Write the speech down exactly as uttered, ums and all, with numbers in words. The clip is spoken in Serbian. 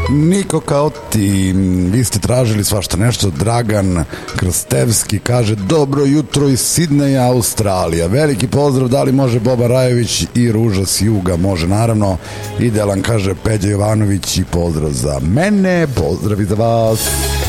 Niko kao ti, vi ste tražili svašta nešto. Dragan Krstevski kaže dobro jutro iz Sidneja, Australija. Veliki pozdrav, da li može Boba Rajović i Ruža s juga? Može, naravno. Idealan, kaže Peđa Jovanović, i pozdrav za mene, pozdrav i za vas.